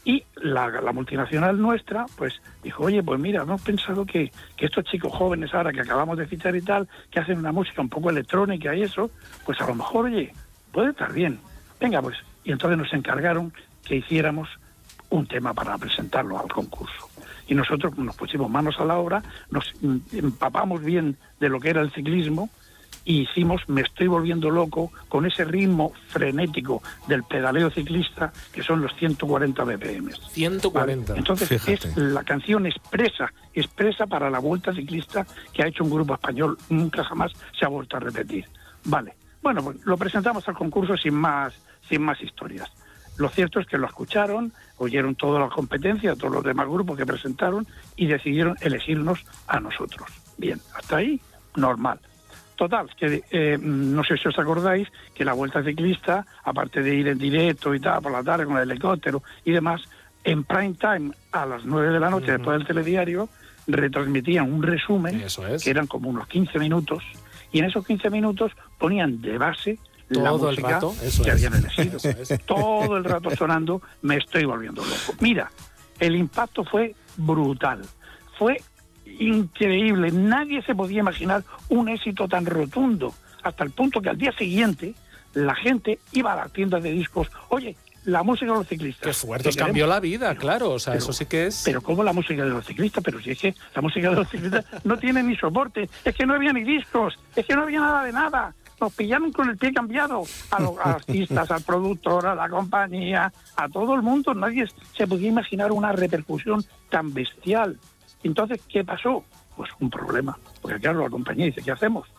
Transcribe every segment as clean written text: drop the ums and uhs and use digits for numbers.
Y la multinacional nuestra, pues dijo, oye, pues mira, hemos pensado que estos chicos jóvenes ahora que acabamos de fichar y tal, que hacen una música un poco electrónica y eso, pues a lo mejor, oye, puede estar bien. Venga, pues. Y entonces nos encargaron que hiciéramos un tema para presentarlo al concurso. Y nosotros nos pusimos manos a la obra, nos empapamos bien de lo que era el ciclismo, y hicimos Me estoy volviendo loco con ese ritmo frenético del pedaleo ciclista, que son los 140 BPM. 140. ¿Vale? Entonces, fíjate, es la canción expresa para la Vuelta Ciclista que ha hecho un grupo español, nunca jamás se ha vuelto a repetir. Vale. Bueno, pues lo presentamos al concurso sin más historias. Lo cierto es que lo escucharon, oyeron toda la competencia, todos los demás grupos que presentaron y decidieron elegirnos a nosotros. Bien, hasta ahí, normal. Total, que no sé si os acordáis que la Vuelta Ciclista, aparte de ir en directo y tal, por la tarde con el helicóptero y demás, en prime time, a las 9 de la noche, después del telediario, retransmitían un resumen, que eran como unos 15 minutos, y en esos 15 minutos ponían de base la música que habían elegido. Todo el rato sonando Me estoy volviendo loco. Mira, el impacto fue brutal, fue increíble, nadie se podía imaginar un éxito tan rotundo, hasta el punto que al día siguiente la gente iba a las tiendas de discos, oye, la música de los ciclistas. Qué fuerte, os cambió la vida, claro, o sea, eso sí que es... Pero ¿cómo la música de los ciclistas? Pero si es que la música de los ciclistas no tiene ni soporte, es que no había ni discos, es que no había nada de nada. Nos pillaron con el pie cambiado a los artistas, al productor, a la compañía, a todo el mundo. Nadie se podía imaginar una repercusión tan bestial. Entonces, ¿qué pasó? Pues un problema. Porque claro, la compañía dice, ¿qué hacemos?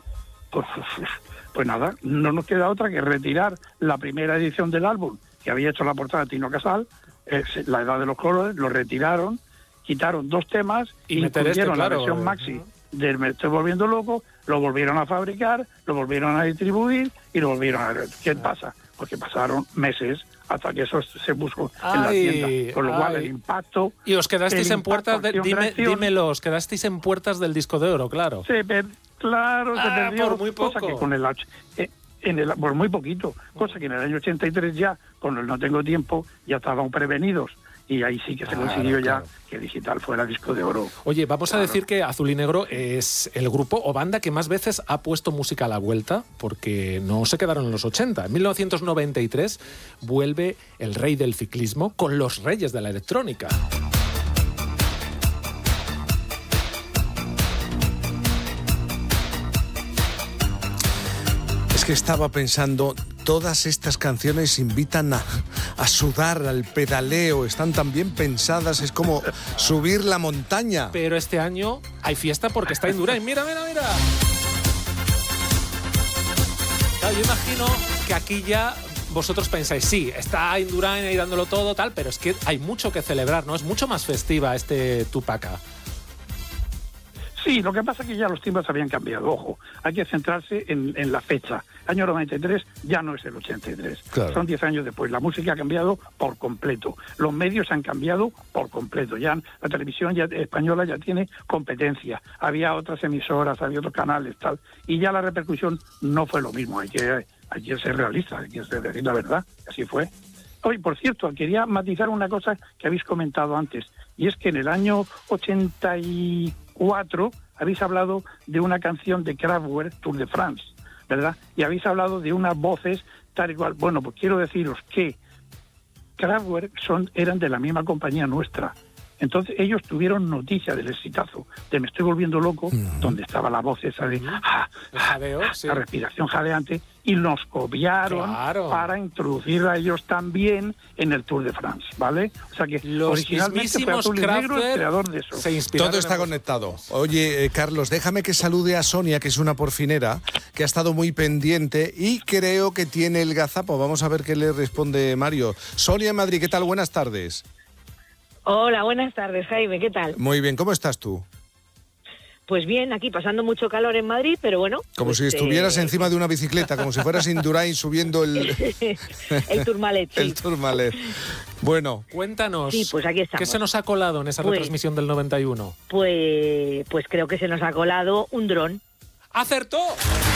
Pues nada, no nos queda otra que retirar la primera edición del álbum que había hecho la portada Tino Casal, La edad de los colores, lo retiraron, quitaron 2 temas y incluyeron la versión maxi del Me estoy volviendo loco, lo volvieron a fabricar, lo volvieron a distribuir y lo volvieron a... ¿Qué pasa? Porque pasaron meses hasta que eso se puso en la tienda, con lo cual el impacto... Y os quedasteis en puertas, dímelo, os quedasteis en puertas del disco de oro, claro. Claro, se perdió, por muy poco. Cosa que con por muy poquito, cosa que en el año 83 ya, con el No tengo tiempo, ya estaban prevenidos. Y ahí sí que se consiguió ya que Digital fuera disco de oro. Oye, vamos a decir que Azul y Negro es el grupo o banda que más veces ha puesto música a la vuelta, porque no se quedaron en los 80. En 1993 vuelve el rey del ciclismo con los reyes de la electrónica. Es que estaba pensando... Todas estas canciones invitan a sudar, al pedaleo, están tan bien pensadas, es como subir la montaña. Pero este año hay fiesta porque está Indurain. ¡Mira! Claro, yo imagino que aquí ya vosotros pensáis, sí, está Indurain ahí dándolo todo, tal, pero es que hay mucho que celebrar, ¿no? Es mucho más festiva este Tupaca. Sí, lo que pasa es que ya los tiempos habían cambiado, ojo, hay que centrarse en la fecha. Año 93 ya no es el 83, claro. Son 10 años después, la música ha cambiado por completo, los medios han cambiado por completo, ya la televisión española ya tiene competencia, había otras emisoras, había otros canales, tal, y ya la repercusión no fue lo mismo, hay que ser realista, hay que decir la verdad, así fue. Hoy, por cierto, quería matizar una cosa que habéis comentado antes, y es que en el año 84 habéis hablado de una canción de Kraftwerk, Tour de France, ¿verdad? Y habéis hablado de unas voces tal y cual. Bueno, pues quiero deciros que Kraftwerk eran de la misma compañía nuestra. Entonces ellos tuvieron noticia del exitazo de Me estoy volviendo loco, donde estaba la voz esa de la respiración jadeante, y nos copiaron para introducir a ellos también en el Tour de France, ¿vale? O sea que los originalmente fue Azul y Negro el creador de eso. Todo está conectado. Oye, Carlos, déjame que salude a Sonia, que es una porfinera, que ha estado muy pendiente y creo que tiene el gazapo. Vamos a ver qué le responde Mario. Sonia en Madrid, ¿qué tal? Buenas tardes. Hola, buenas tardes, Jaime, ¿qué tal? Muy bien, ¿cómo estás tú? Pues bien, aquí pasando mucho calor en Madrid, pero bueno... Como si estuvieras encima de una bicicleta, como si fueras Indurain subiendo el... el Tourmalet, sí. El Tourmalet. Bueno. Cuéntanos, sí, pues aquí estamos. ¿Qué se nos ha colado en esa retransmisión del 91? Pues creo que se nos ha colado un dron. ¡Acertó!